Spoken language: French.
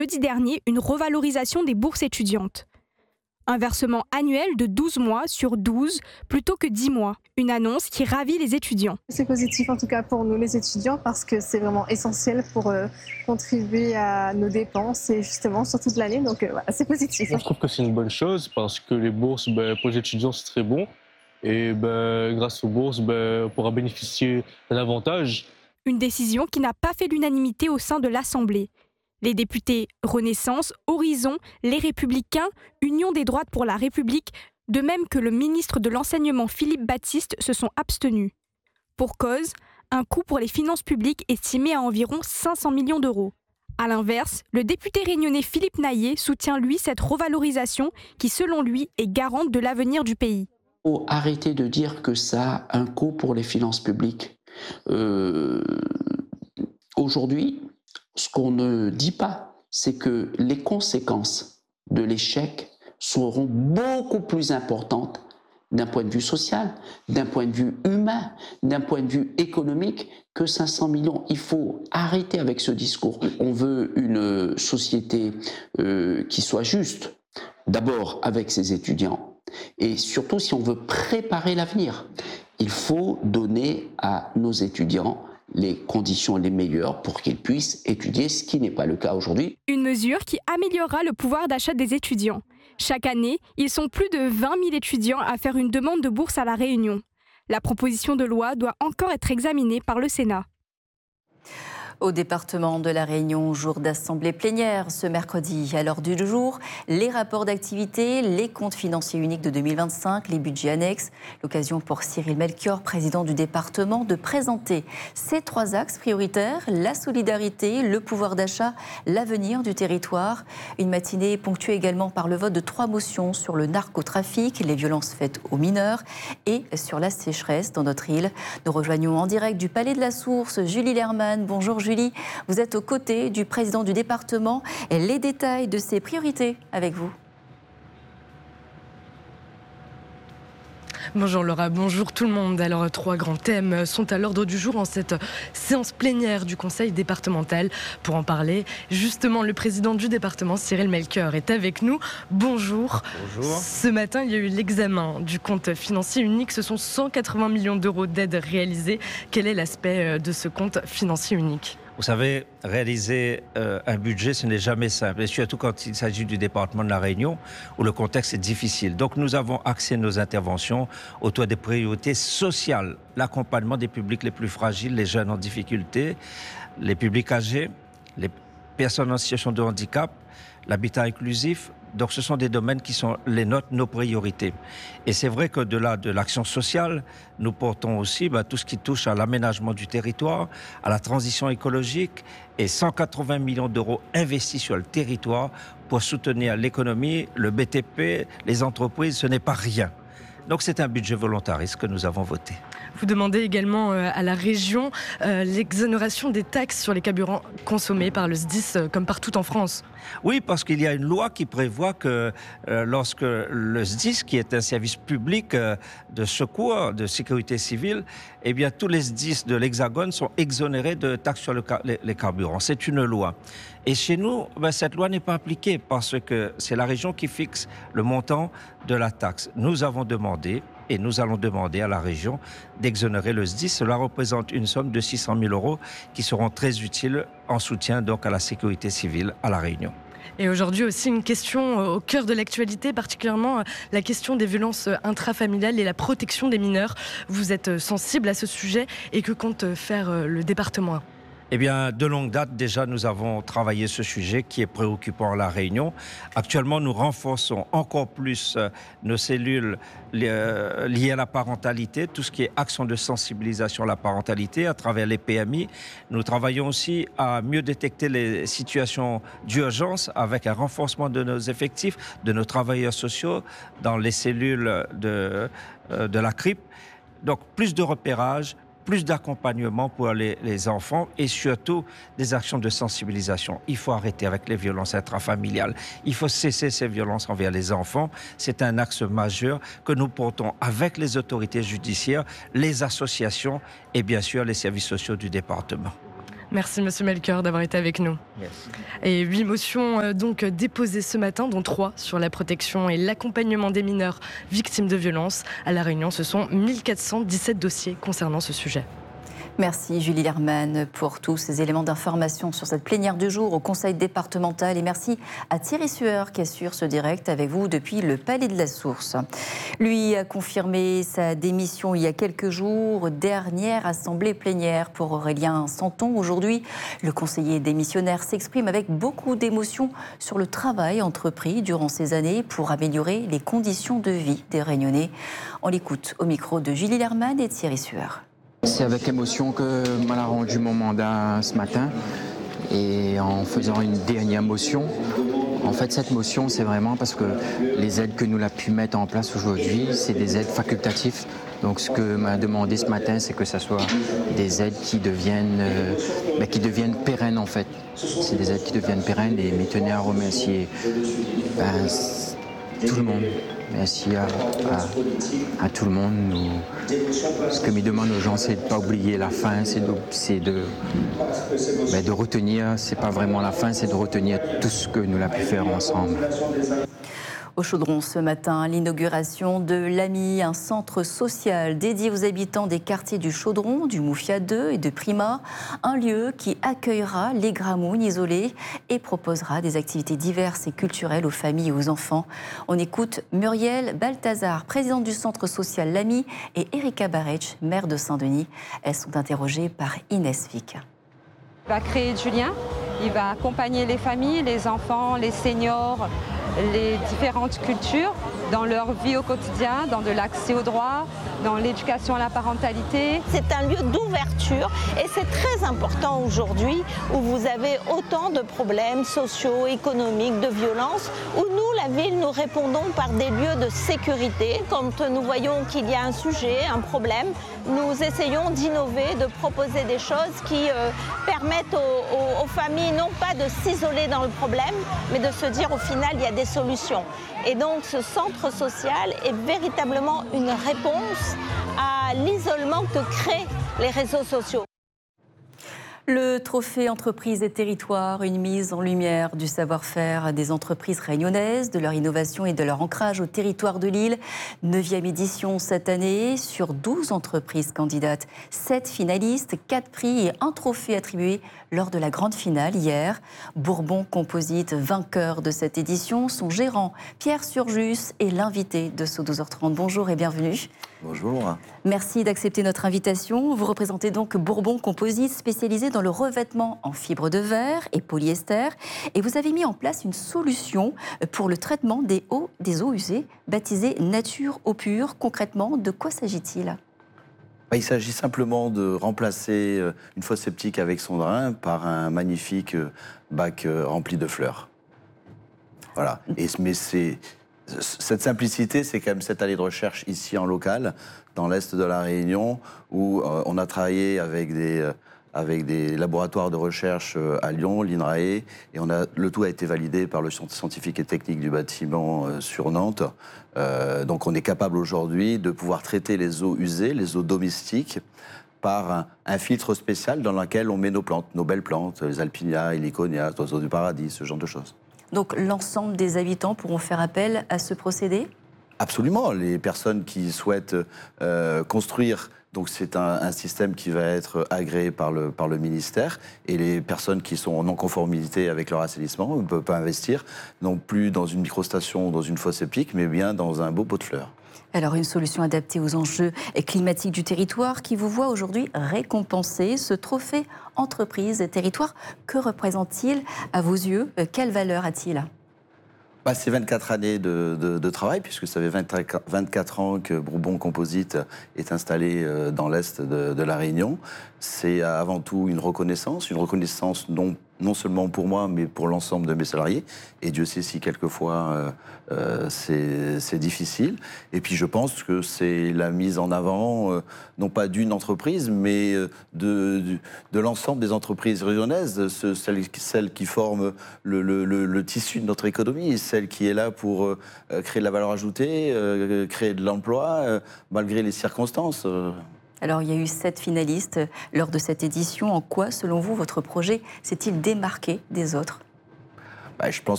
jeudi dernier une revalorisation des bourses étudiantes. Un versement annuel de 12 mois sur 12 plutôt que 10 mois. Une annonce qui ravit les étudiants. C'est positif en tout cas pour nous les étudiants parce que c'est vraiment essentiel pour contribuer à nos dépenses et justement sur toute l'année. Donc voilà, c'est positif. Je trouve que c'est une bonne chose parce que les bourses, pour les étudiants, c'est très bon. Et grâce aux bourses, on pourra bénéficier d'un avantage. Une décision qui n'a pas fait l'unanimité au sein de l'Assemblée. Les députés Renaissance, Horizon, Les Républicains, Union des droites pour la République, de même que le ministre de l'Enseignement Philippe Baptiste se sont abstenus. Pour cause, un coût pour les finances publiques estimé à environ 500 millions d'euros. A l'inverse, le député réunionnais Philippe Naillet soutient lui cette revalorisation qui, selon lui, est garante de l'avenir du pays. Il faut arrêter de dire que ça a un coût pour les finances publiques. Aujourd'hui, ce qu'on ne dit pas, c'est que les conséquences de l'échec seront beaucoup plus importantes d'un point de vue social, d'un point de vue humain, d'un point de vue économique que 500 millions. Il faut arrêter avec ce discours. On veut une société qui soit juste, d'abord avec ses étudiants, et surtout si on veut préparer l'avenir. Il faut donner à nos étudiants les conditions les meilleures pour qu'ils puissent étudier, ce qui n'est pas le cas aujourd'hui. Une mesure qui améliorera le pouvoir d'achat des étudiants. Chaque année, ils sont plus de 20 000 étudiants à faire une demande de bourse à La Réunion. La proposition de loi doit encore être examinée par le Sénat. Au département de La Réunion, jour d'assemblée plénière ce mercredi. À l'heure du jour, les rapports d'activité, les comptes financiers uniques de 2025, les budgets annexes. L'occasion pour Cyril Melchior, président du département, de présenter ces 3 axes prioritaires, la solidarité, le pouvoir d'achat, l'avenir du territoire. Une matinée ponctuée également par le vote de 3 motions sur le narcotrafic, les violences faites aux mineurs et sur la sécheresse dans notre île. Nous rejoignons en direct du Palais de la Source Julie Lerman. Bonjour Julie. Vous êtes aux côtés du président du département. Et les détails de ses priorités avec vous. Bonjour Laura, bonjour tout le monde. Alors 3 grands thèmes sont à l'ordre du jour en cette séance plénière du Conseil départemental. Pour en parler, justement, le président du département, Cyril Melchior, est avec nous. Bonjour. Bonjour. Ce matin, il y a eu l'examen du compte financier unique. Ce sont 180 millions d'euros d'aides réalisées. Quel est l'aspect de ce compte financier unique ? Vous savez, réaliser un budget, ce n'est jamais simple, et surtout quand il s'agit du département de La Réunion, où le contexte est difficile. Donc nous avons axé nos interventions autour des priorités sociales, l'accompagnement des publics les plus fragiles, les jeunes en difficulté, les publics âgés, les personnes en situation de handicap, l'habitat inclusif. Donc ce sont des domaines qui sont les nôtres, nos priorités. Et c'est vrai qu'au-delà de l'action sociale, nous portons aussi tout ce qui touche à l'aménagement du territoire, à la transition écologique et 180 millions d'euros investis sur le territoire pour soutenir l'économie, le BTP, les entreprises. Ce n'est pas rien. Donc c'est un budget volontariste que nous avons voté. Vous demandez également à la région l'exonération des taxes sur les carburants consommés par le SDIS, comme partout en France. Oui, parce qu'il y a une loi qui prévoit que lorsque le SDIS, qui est un service public de secours, de sécurité civile, eh bien tous les SDIS de l'Hexagone sont exonérés de taxes sur les carburants. C'est une loi. Et chez nous, cette loi n'est pas appliquée parce que c'est la région qui fixe le montant de la taxe. Nous avons demandé, et nous allons demander à la région d'exonérer le SDIS. Cela représente une somme de 600 000 euros qui seront très utiles en soutien donc à la sécurité civile à La Réunion. Et aujourd'hui aussi une question au cœur de l'actualité, particulièrement la question des violences intrafamiliales et la protection des mineurs. Vous êtes sensible à ce sujet et que compte faire le département ? Eh bien, de longue date, déjà, nous avons travaillé ce sujet qui est préoccupant à La Réunion. Actuellement, nous renforçons encore plus nos cellules liées à la parentalité, tout ce qui est action de sensibilisation à la parentalité à travers les PMI. Nous travaillons aussi à mieux détecter les situations d'urgence avec un renforcement de nos effectifs, de nos travailleurs sociaux dans les cellules de la CRIP. Donc, plus de repérage, plus d'accompagnement pour les enfants et surtout des actions de sensibilisation. Il faut arrêter avec les violences intrafamiliales. Il faut cesser ces violences envers les enfants. C'est un axe majeur que nous portons avec les autorités judiciaires, les associations et bien sûr les services sociaux du département. Merci Monsieur Melchior d'avoir été avec nous. Merci. Et 8 motions donc déposées ce matin, dont 3 sur la protection et l'accompagnement des mineurs victimes de violences. À La Réunion, ce sont 1417 dossiers concernant ce sujet. Merci Julie Lerman pour tous ces éléments d'information sur cette plénière du jour au Conseil départemental. Et merci à Thierry Sueur qui assure ce direct avec vous depuis le Palais de la Source. Lui a confirmé sa démission il y a quelques jours. Dernière assemblée plénière pour Aurélien Santon. Aujourd'hui, le conseiller démissionnaire s'exprime avec beaucoup d'émotion sur le travail entrepris durant ces années pour améliorer les conditions de vie des Réunionnais. On l'écoute au micro de Julie Lerman et Thierry Sueur. C'est avec émotion que m'en a rendu mon mandat ce matin et en faisant une dernière motion. En fait, cette motion, c'est vraiment parce que les aides que nous avons pu mettre en place aujourd'hui, c'est des aides facultatives. Donc ce que m'a demandé ce matin, c'est que ce soit des aides qui deviennent pérennes en fait. C'est des aides qui deviennent pérennes et je tenais à remercier tout le monde. Merci à tout le monde. Ce que me demande aux gens, c'est de ne pas oublier la fin, c'est de retenir, c'est pas vraiment la fin, c'est de retenir tout ce que nous avons pu faire ensemble. Au Chaudron ce matin, l'inauguration de l'AMI, un centre social dédié aux habitants des quartiers du Chaudron, du Moufia 2 et de Prima, un lieu qui accueillera les Gramounes isolés et proposera des activités diverses et culturelles aux familles et aux enfants. On écoute Muriel Balthazar, présidente du centre social l'AMI, et Erika Barech, maire de Saint-Denis. Elles sont interrogées par Inès Vic. Il va créer du lien, il va accompagner les familles, les enfants, les seniors, les différentes cultures dans leur vie au quotidien, dans de l'accès aux droits, dans l'éducation à la parentalité. C'est un lieu d'ouverture et c'est très important aujourd'hui où vous avez autant de problèmes sociaux, économiques, de violence, où nous, la ville, nous répondons par des lieux de sécurité. Quand nous voyons qu'il y a un sujet, un problème, nous essayons d'innover, de proposer des choses qui permettent aux familles non pas de s'isoler dans le problème, mais de se dire au final il y a des solutions. Et donc ce centre social est véritablement une réponse à l'isolement que créent les réseaux sociaux. Le trophée entreprises et territoires, une mise en lumière du savoir-faire des entreprises réunionnaises, de leur innovation et de leur ancrage au territoire de l'île. 9e édition cette année, sur 12 entreprises candidates, 7 finalistes, 4 prix et un trophée attribué lors de la grande finale hier. Bourbon Composite, vainqueur de cette édition, son gérant Pierre Surjus est l'invité de ce 12h30. Bonjour et bienvenue. Bonjour. Merci d'accepter notre invitation. Vous représentez donc Bourbon Composite, spécialisé dans le revêtement en fibre de verre et polyester. Et vous avez mis en place une solution pour le traitement des eaux usées, baptisée Nature Eau Pure. Concrètement, de quoi s'agit-il ? Il s'agit simplement de remplacer une fosse septique avec son drain par un magnifique bac rempli de fleurs. Voilà. Cette simplicité, c'est quand même cette année de recherche ici en local, dans l'Est de la Réunion, où on a travaillé avec des laboratoires de recherche à Lyon, l'INRAE, et le tout a été validé par le Centre scientifique et technique du bâtiment sur Nantes. Donc on est capable aujourd'hui de pouvoir traiter les eaux usées, les eaux domestiques, par un filtre spécial dans lequel on met nos plantes, nos belles plantes, les alpinias, les liconias, les oiseaux du paradis, ce genre de choses. Donc l'ensemble des habitants pourront faire appel à ce procédé ? Absolument. Les personnes qui souhaitent construire, donc c'est un système qui va être agréé par le ministère, et les personnes qui sont en non-conformité avec leur assainissement ne peuvent pas investir non plus dans une microstation ou dans une fosse septique, mais bien dans un beau pot de fleurs. Alors, une solution adaptée aux enjeux climatiques du territoire qui vous voit aujourd'hui récompenser ce trophée entreprise et territoire. Que représente-t-il à vos yeux ? Quelle valeur a-t-il ? C'est 24 années de travail, puisque ça fait 24 ans que Bourbon Composite est installé dans l'Est de la Réunion. C'est avant tout une reconnaissance non seulement pour moi, mais pour l'ensemble de mes salariés. Et Dieu sait si quelquefois c'est difficile. Et puis je pense que c'est la mise en avant, non pas d'une entreprise, mais de l'ensemble des entreprises réunionnaises, celles qui forment le tissu de notre économie, celle qui est là pour créer de la valeur ajoutée, créer de l'emploi, malgré les circonstances. Alors, il y a eu 7 finalistes lors de cette édition. En quoi, selon vous, votre projet s'est-il démarqué des autres ? Je pense